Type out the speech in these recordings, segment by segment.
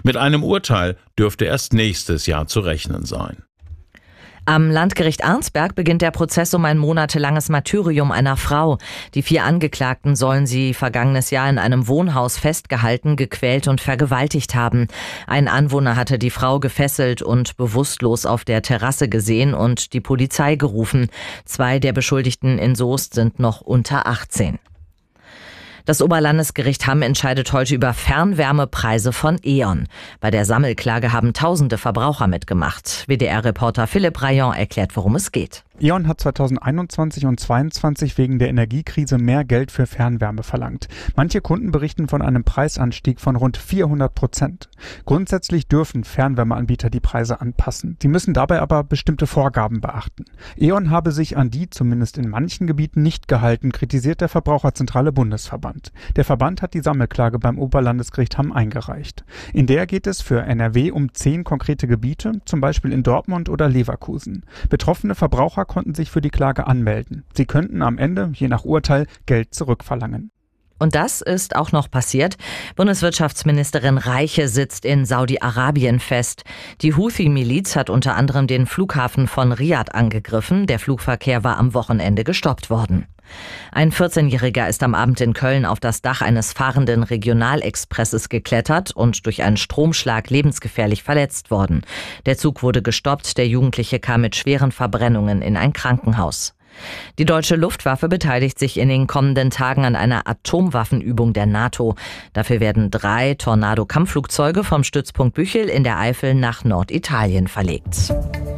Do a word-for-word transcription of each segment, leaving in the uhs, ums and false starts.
Mit einem Urteil dürfte erst nächstes Jahr zu rechnen sein. Am Landgericht Arnsberg beginnt der Prozess um ein monatelanges Martyrium einer Frau. Die vier Angeklagten sollen sie vergangenes Jahr in einem Wohnhaus festgehalten, gequält und vergewaltigt haben. Ein Anwohner hatte die Frau gefesselt und bewusstlos auf der Terrasse gesehen und die Polizei gerufen. Zwei der Beschuldigten in Soest sind noch unter achtzehn. Das Oberlandesgericht Hamm entscheidet heute über Fernwärmepreise von E.ON. Bei der Sammelklage haben tausende Verbraucher mitgemacht. W D R-Reporter Philipp Rayon erklärt, worum es geht. E.ON hat zweitausendeinundzwanzig und zweitausendzweiundzwanzig wegen der Energiekrise mehr Geld für Fernwärme verlangt. Manche Kunden berichten von einem Preisanstieg von rund vierhundert Prozent. Grundsätzlich dürfen Fernwärmeanbieter die Preise anpassen. Sie müssen dabei aber bestimmte Vorgaben beachten. E.ON habe sich an die, zumindest in manchen Gebieten, nicht gehalten, kritisiert der Verbraucherzentrale Bundesverband. Der Verband hat die Sammelklage beim Oberlandesgericht Hamm eingereicht. In der geht es für N R W um zehn konkrete Gebiete, zum Beispiel in Dortmund oder Leverkusen. Betroffene Verbraucher konnten sich für die Klage anmelden. Sie könnten am Ende, je nach Urteil, Geld zurückverlangen. Und das ist auch noch passiert. Bundeswirtschaftsministerin Reiche sitzt in Saudi-Arabien fest. Die Houthi-Miliz hat unter anderem den Flughafen von Riad angegriffen. Der Flugverkehr war am Wochenende gestoppt worden. Ein vierzehnjähriger ist am Abend in Köln auf das Dach eines fahrenden Regionalexpresses geklettert und durch einen Stromschlag lebensgefährlich verletzt worden. Der Zug wurde gestoppt, der Jugendliche kam mit schweren Verbrennungen in ein Krankenhaus. Die deutsche Luftwaffe beteiligt sich in den kommenden Tagen an einer Atomwaffenübung der NATO. Dafür werden drei Tornado-Kampfflugzeuge vom Stützpunkt Büchel in der Eifel nach Norditalien verlegt.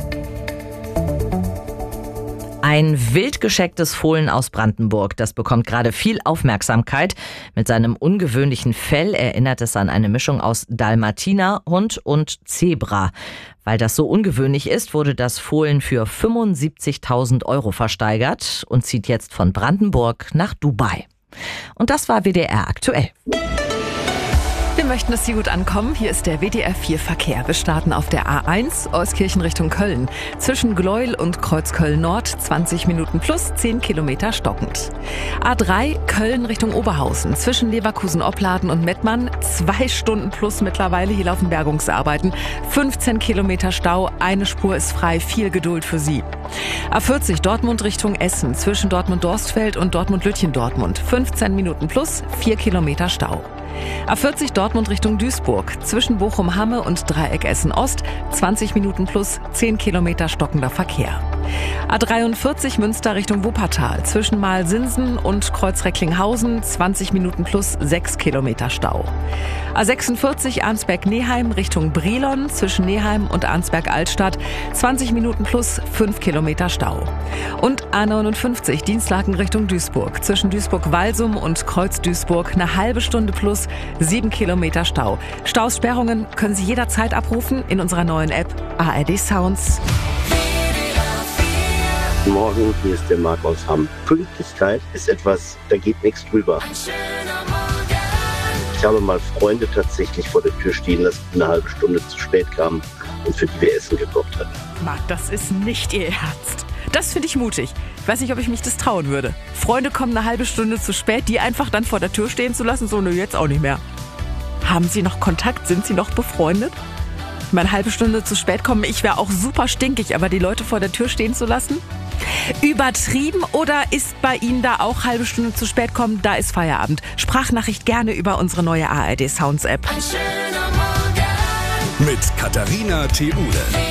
Ein wild geschecktes Fohlen aus Brandenburg, das bekommt gerade viel Aufmerksamkeit. Mit seinem ungewöhnlichen Fell erinnert es an eine Mischung aus Dalmatinerhund und Zebra. Weil das so ungewöhnlich ist, wurde das Fohlen für fünfundsiebzigtausend Euro versteigert und zieht jetzt von Brandenburg nach Dubai. Und das war W D R aktuell. Wir möchten, dass Sie gut ankommen. Hier ist der W D R vier Verkehr. Wir starten auf der A eins Euskirchen Richtung Köln. Zwischen Gleuel und Kreuzköln Nord zwanzig Minuten plus zehn Kilometer stockend. A drei Köln Richtung Oberhausen. Zwischen Leverkusen-Opladen und Mettmann zwei Stunden plus mittlerweile. Hier laufen Bergungsarbeiten. fünfzehn Kilometer Stau. Eine Spur ist frei. Viel Geduld für Sie. A vierzig Dortmund Richtung Essen. Zwischen Dortmund-Dorstfeld und Dortmund-Lütchen-Dortmund. fünfzehn Minuten plus vier Kilometer Stau. A vierzig Dortmund Richtung Duisburg. Zwischen Bochum-Hamme und Dreieck Essen-Ost zwanzig Minuten plus zehn Kilometer stockender Verkehr. A dreiundvierzig Münster Richtung Wuppertal. Zwischen Mahlsinsen und Kreuz-Recklinghausen zwanzig Minuten plus sechs Kilometer Stau. A sechsundvierzig Arnsberg-Neheim Richtung Brilon. Zwischen Neheim und Arnsberg-Altstadt zwanzig Minuten plus fünf Kilometer Stau. Und A neunundfünfzig Dienstlaken Richtung Duisburg. Zwischen Duisburg-Walsum und Kreuz-Duisburg eine halbe Stunde plus sieben Kilometer Stau. Staussperrungen können Sie jederzeit abrufen in unserer neuen App A R D Sounds. Guten Morgen, hier ist der Marc aus Hamm. Pünktlichkeit ist etwas, da geht nichts drüber. Ich habe mal Freunde tatsächlich vor der Tür stehen lassen, die eine halbe Stunde zu spät kamen und für die wir Essen gekocht hatten. Marc, das ist nicht Ihr Ernst. Das finde ich mutig. Ich weiß nicht, ob ich mich das trauen würde. Freunde kommen eine halbe Stunde zu spät, die einfach dann vor der Tür stehen zu lassen, so, nö, jetzt auch nicht mehr. Haben Sie noch Kontakt? Sind Sie noch befreundet? Ich meine, eine halbe Stunde zu spät kommen, ich wäre auch super stinkig, aber die Leute vor der Tür stehen zu lassen? Übertrieben oder ist bei Ihnen da auch halbe Stunde zu spät kommen? Da ist Feierabend. Sprachnachricht gerne über unsere neue A R D Sounds App. Mit Katharina Theule.